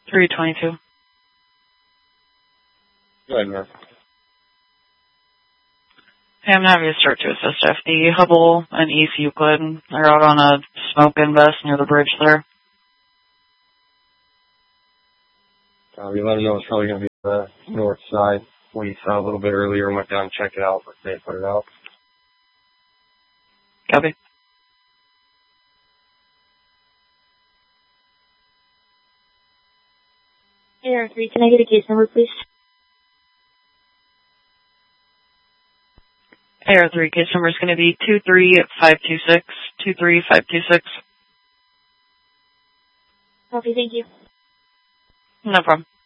322. Go ahead, Mark. Hey, I'm having to start to assist FD. Hubble and East Euclid are out on a smoke invest near the bridge there. We let them know it's probably going to be the north side. We saw a little bit earlier and went down and checked it out, but they put it out. Copy. AR3, can I get a case number, please? AR3 case number is going to be 23526. 23526. Copy, thank you. No problem.